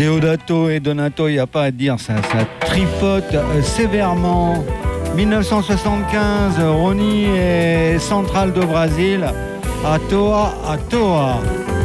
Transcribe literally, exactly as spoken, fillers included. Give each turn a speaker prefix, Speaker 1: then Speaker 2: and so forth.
Speaker 1: Deodato et Donato, il n'y a pas à dire, ça, ça tripote sévèrement. dix-neuf cent soixante-quinze, Rony et Central do Brasil, à Toa, à Toa.